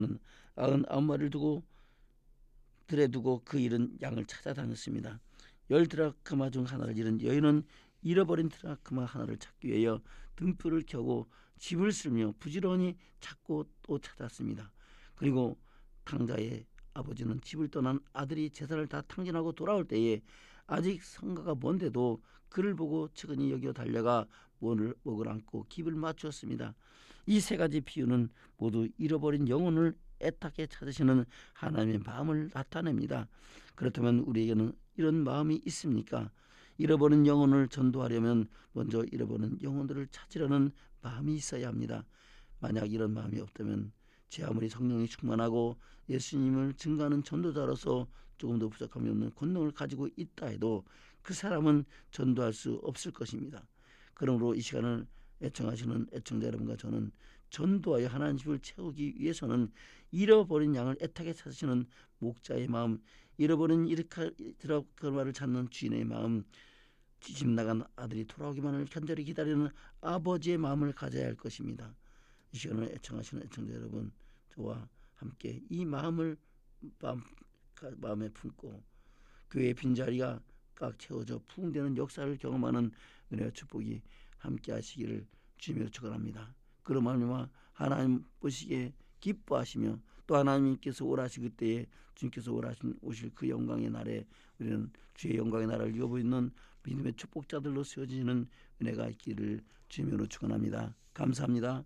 99마리를 두고 들에 두고 그 잃은 양을 찾아다녔습니다. 10드라크마 중 하나를 잃은 여인은 잃어버린 드라크마 하나를 찾기 위하여 등불을 켜고 집을 쓸며 부지런히 찾고 또 찾았습니다. 그리고 탕자의 아버지는 집을 떠난 아들이 제사를 다 탕진하고 돌아올 때에 아직 성가가 먼데도 그를 보고 측은히 여겨 달려가 목을 안고 깁을 맞추었습니다. 이 세 가지 비유는 모두 잃어버린 영혼을 애타게 찾으시는 하나님의 마음을 나타냅니다. 그렇다면 우리에게는 이런 마음이 있습니까? 잃어버린 영혼을 전도하려면 먼저 잃어버린 영혼들을 찾으려는 마음이 있어야 합니다. 만약 이런 마음이 없다면 제 아무리 성령이 충만하고 예수님을 증거하는 전도자로서 조금도 부족함이 없는 권능을 가지고 있다 해도 그 사람은 전도할 수 없을 것입니다. 그러므로 이 시간을 애청하시는 애청자 여러분과 저는 전도하여 하나님 집을 채우기 위해서는 잃어버린 양을 애타게 찾으시는 목자의 마음, 잃어버린 드라크마를 찾는 주인의 마음, 집 나간 아들이 돌아오기만을 간절히 기다리는 아버지의 마음을 가져야 할 것입니다. 이 시간을 애청하시는 애청자 여러분, 저와 함께 이 마음을 마음에 품고 교회의 빈자리가 꽉 채워져 부흥되는 역사를 경험하는 은혜와 축복이 함께 하시기를 주님으로 축원합니다. 그런 마음으로 하나님 보시기에 기뻐하시며 또 하나님께서 오라시 그때에 주님께서 오실 그 영광의 날에 우리는 주의 영광의 날을 여부있는 믿음의 축복자들로 세워지는 은혜가 있기를 주님으로 축원합니다. 감사합니다.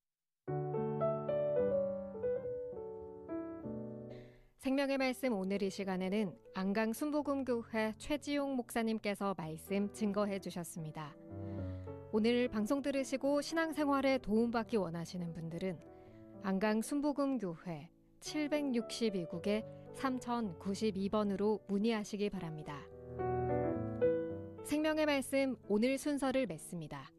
생명의 말씀 오늘 이 시간에는 안강 순복음교회 최지용 목사님께서 말씀 증거해 주셨습니다. 오늘 방송 들으시고 신앙생활에 도움받기 원하시는 분들은 안강 순복음교회 762국에 3092번으로 문의하시기 바랍니다. 생명의 말씀 오늘 순서를 맺습니다.